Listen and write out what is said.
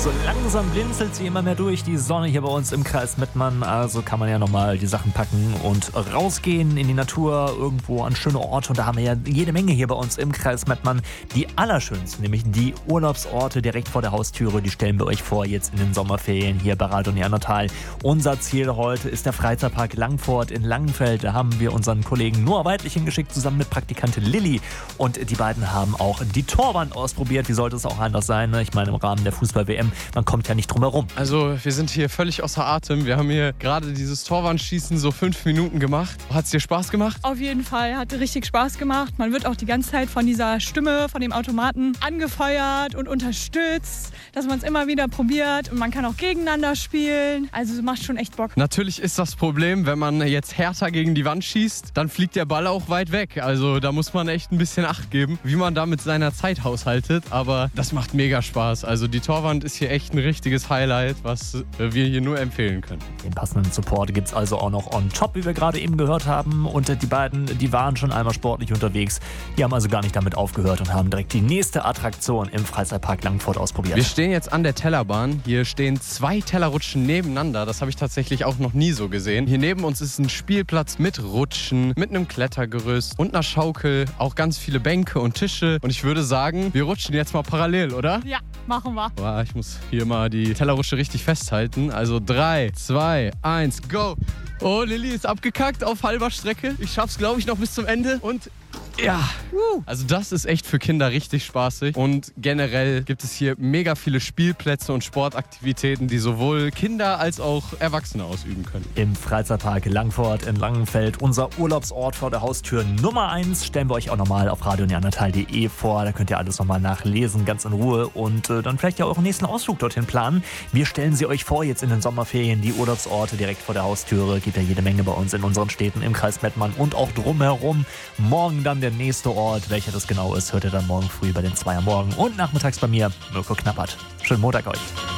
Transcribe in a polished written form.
So langsam blinzelt sie immer mehr durch, die Sonne hier bei uns im Kreis Mettmann. Also kann man ja nochmal die Sachen packen und rausgehen in die Natur, irgendwo an schöne Orte. Und da haben wir ja jede Menge hier bei uns im Kreis Mettmann. Die allerschönsten, nämlich die Urlaubsorte direkt vor der Haustüre, die stellen wir euch vor jetzt in den Sommerferien hier bei Radio Neandertal. Unser Ziel heute ist der Freizeitpark Langfort in Langenfeld. Da haben wir unseren Kollegen Noah Weidlich hingeschickt, zusammen mit Praktikantin Lilly. Und die beiden haben auch die Torwand ausprobiert. Wie sollte es auch anders sein? Ich meine, im Rahmen der Fußball-WM, man kommt ja nicht drum herum. Also wir sind hier völlig außer Atem. Wir haben hier gerade dieses Torwandschießen so 5 Minuten gemacht. Hat es dir Spaß gemacht? Auf jeden Fall, hat richtig Spaß gemacht. Man wird auch die ganze Zeit von dieser Stimme, von dem Automaten angefeuert und unterstützt, dass man es immer wieder probiert und man kann auch gegeneinander spielen. Also es macht schon echt Bock. Natürlich ist das Problem, wenn man jetzt härter gegen die Wand schießt, dann fliegt der Ball auch weit weg. Also da muss man echt ein bisschen Acht geben, wie man da mit seiner Zeit haushaltet. Aber das macht mega Spaß. Also die Torwand ist hier echt ein richtiges Highlight, was wir hier nur empfehlen können. Den passenden Support gibt es also auch noch on top, wie wir gerade eben gehört haben. Und die beiden, die waren schon einmal sportlich unterwegs. Die haben also gar nicht damit aufgehört und haben direkt die nächste Attraktion im Freizeitpark Langfort ausprobiert. Wir stehen jetzt an der Tellerbahn. Hier stehen 2 Tellerrutschen nebeneinander. Das habe ich tatsächlich auch noch nie so gesehen. Hier neben uns ist ein Spielplatz mit Rutschen, mit einem Klettergerüst und einer Schaukel. Auch ganz viele Bänke und Tische. Und ich würde sagen, wir rutschen jetzt mal parallel, oder? Ja, machen wir. Boah, ich muss hier mal die Tellerrutsche richtig festhalten. Also 3, 2, 1, go! Oh, Lilly ist abgekackt auf halber Strecke. Ich schaff's, glaube ich, noch bis zum Ende. Und ja, also das ist echt für Kinder richtig spaßig. Und generell gibt es hier mega viele Spielplätze und Sportaktivitäten, die sowohl Kinder als auch Erwachsene ausüben können. Im Freizeitpark Langfort in Langenfeld, unser Urlaubsort vor der Haustür Nummer 1, stellen wir euch auch nochmal auf radioneandertal.de vor. Da könnt ihr alles nochmal nachlesen, ganz in Ruhe und dann vielleicht ja euren nächsten Ausflug dorthin planen. Wir stellen sie euch vor jetzt in den Sommerferien, die Urlaubsorte direkt vor der Haustüre. Gibt ja jede Menge bei uns in unseren Städten im Kreis Mettmann und auch drumherum. Morgen dann der nächste Ort. Welcher das genau ist, hört ihr dann morgen früh bei den 2 am Morgen und nachmittags bei mir, Mirko Knappert. Schönen Montag euch.